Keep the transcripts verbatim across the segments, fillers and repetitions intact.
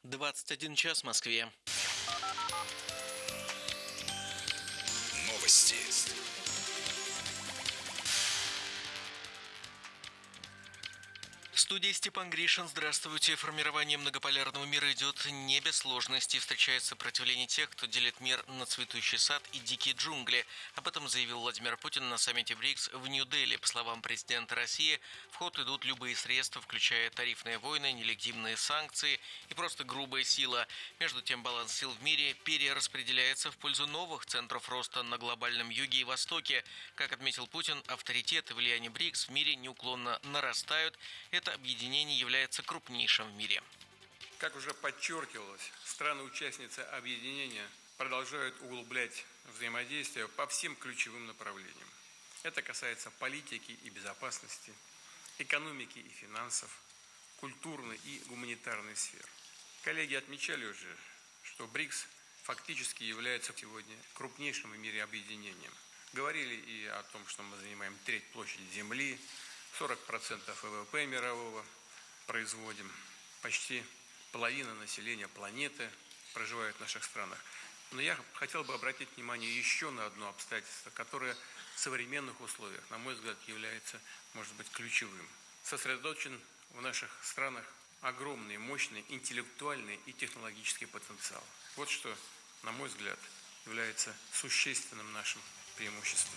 двадцать один час в Москве. Новости. В студии Степан Гришин. Здравствуйте. Формирование многополярного мира идет не без сложностей. Встречает сопротивление тех, кто делит мир на цветущий сад и дикие джунгли. Об этом заявил Владимир Путин на саммите БРИКС в Нью-Дели. По словам президента России, в ход идут любые средства, включая тарифные войны, нелегитимные санкции и просто грубая сила. Между тем, баланс сил в мире перераспределяется в пользу новых центров роста на глобальном юге и востоке. Как отметил Путин, авторитет и влияние БРИКС в мире неуклонно нарастают. Это объединение является крупнейшим в мире. Как уже подчеркивалось, страны-участницы объединения продолжают углублять взаимодействие по всем ключевым направлениям. Это касается политики и безопасности, экономики и финансов, культурной и гуманитарной сфер. Коллеги отмечали уже, что БРИКС фактически является сегодня крупнейшим в мире объединением. Говорили и о том, что мы занимаем треть площади Земли, сорок процентов ВВП мирового производим, почти половина населения планеты проживает в наших странах. Но я хотел бы обратить внимание еще на одно обстоятельство, которое в современных условиях, на мой взгляд, является, может быть, ключевым. Сосредоточен в наших странах огромный, мощный интеллектуальный и технологический потенциал. Вот что, на мой взгляд, является существенным нашим преимуществом.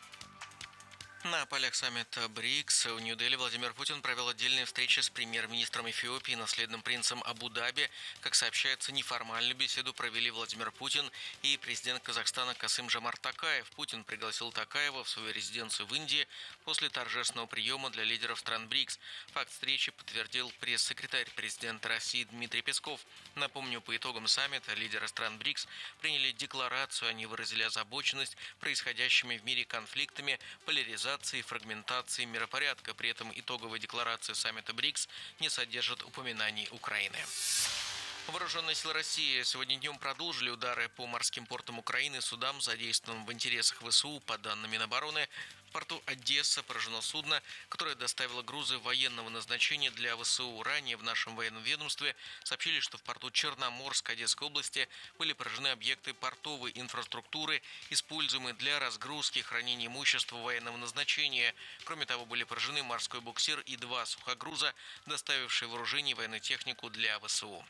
На полях саммита БРИКС в Нью-Дели Владимир Путин провел отдельные встречи с премьер-министром Эфиопии и наследным принцем Абу-Даби. Как сообщается, неформальную беседу провели Владимир Путин и президент Казахстана Касым-Жомарт Токаев. Путин пригласил Токаева в свою резиденцию в Индии после торжественного приема для лидеров стран БРИКС. Факт встречи подтвердил пресс-секретарь президента России Дмитрий Песков. Напомню, по итогам саммита лидеры стран БРИКС приняли декларацию. Они выразили озабоченность происходящими в мире конфликтами, поляризацией и фрагментации миропорядка. При этом итоговая декларация саммита БРИКС не содержит упоминаний Украины. Вооруженные силы России сегодня днем продолжили удары по морским портам Украины и судам, задействованным в интересах ВСУ. По данным Минобороны, в порту Одесса поражено судно, которое доставило грузы военного назначения для ВСУ. Ранее в нашем военном ведомстве сообщили, что в порту Черноморск Одесской области были поражены объекты портовой инфраструктуры, используемые для разгрузки и хранения имущества военного назначения. Кроме того, были поражены морской буксир и два сухогруза, доставившие вооружение и военную технику для ВСУ.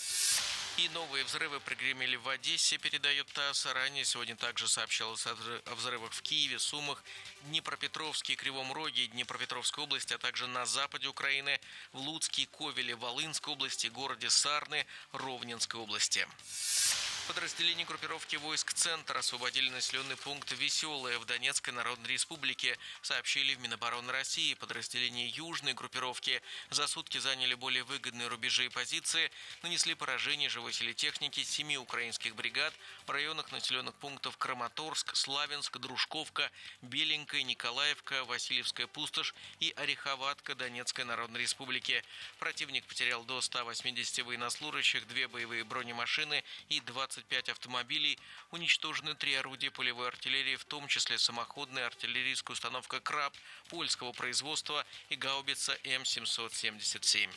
И новые взрывы прогремели в Одессе, передает ТАСС. Ранее сегодня также сообщалось о взрывах в Киеве, Сумах, Днепропетровске и Кривом Роге, Днепропетровской области, а также на западе Украины, в Луцке, Ковеле, Волынской области, городе Сарны, Ровненской области. Подразделения группировки войск «Центр» освободили населенный пункт Веселое в Донецкой Народной Республике, сообщили в Минобороны России. Подразделения южной группировки за сутки заняли более выгодные рубежи и позиции, нанесли поражение живой силе техники семи украинских бригад в районах населенных пунктов Краматорск, Славянск, Дружковка, Беленькая, Николаевка, Васильевская пустошь и Ореховатка Донецкой Народной Республики. Противник потерял до ста восьмидесяти военнослужащих, две боевые бронемашины и двадцать пять автомобилей, уничтожены три орудия полевой артиллерии, в том числе самоходная артиллерийская установка «Краб» польского производства и гаубица М семьсот семьдесят семь.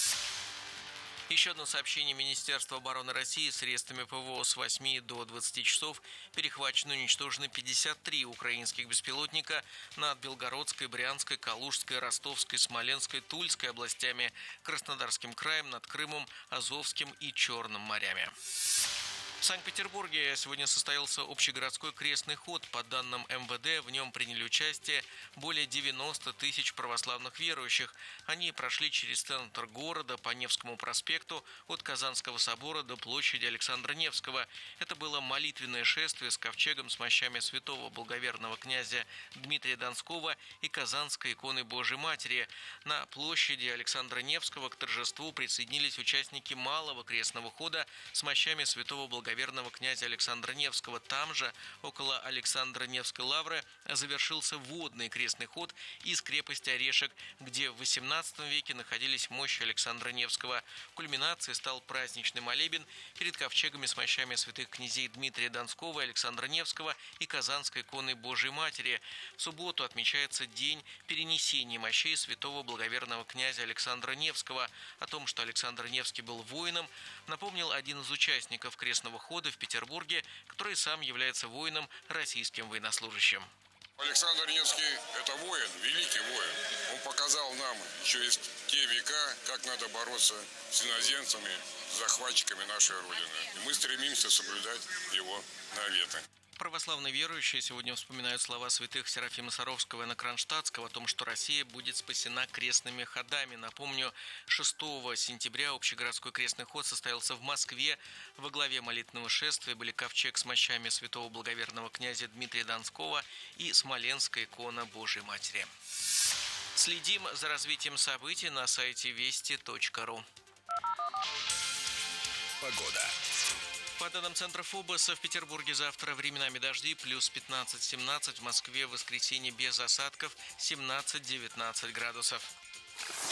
Еще одно сообщение Министерства обороны России: средствами ПВО с восьми до двадцати часов перехвачены и уничтожены пятьдесят три украинских беспилотника над Белгородской, Брянской, Калужской, Ростовской, Смоленской, Тульской областями, Краснодарским краем, над Крымом, Азовским и Черным морями. В Санкт-Петербурге сегодня состоялся общегородской крестный ход. По данным эм вэ дэ, в нем приняли участие более девяноста тысяч православных верующих. Они прошли через центр города по Невскому проспекту от Казанского собора до площади Александра Невского. Это было молитвенное шествие с ковчегом с мощами святого благоверного князя Дмитрия Донского и Казанской иконы Божией Матери. На площади Александра Невского к торжеству присоединились участники малого крестного хода с мощами святого благоверного благоверного князя Александра Невского. Там же, около Александра Невской лавры, завершился водный крестный ход из крепости Орешек, где в восемнадцатом веке находились мощи Александра Невского. Кульминацией стал праздничный молебен перед ковчегами с мощами святых князей Дмитрия Донского, Александра Невского и Казанской иконы Божией Матери. В субботу отмечается день перенесения мощей святого благоверного князя Александра Невского. О том, что Александр Невский был воином, напомнил один из участников крестного хода в Петербурге, который сам является воином, российским военнослужащим. Александр Невский – это воин, великий воин. Он показал нам еще из те века, как надо бороться с иноземцами, захватчиками нашей Родины. И мы стремимся соблюдать его наветы. Православные верующие сегодня вспоминают слова святых Серафима Саровского и Иоанна Кронштадтского о том, что Россия будет спасена крестными ходами. Напомню, шестого сентября общегородской крестный ход состоялся в Москве. Во главе молитвенного шествия были ковчег с мощами святого благоверного князя Дмитрия Донского и Смоленская икона Божией Матери. Следим за развитием событий на сайте вести точка ру. Погода. По данным Центра ФОБОСа, в Петербурге завтра временами дожди, плюс пятнадцать-семнадцать, в Москве в воскресенье без осадков семнадцать-девятнадцать градусов.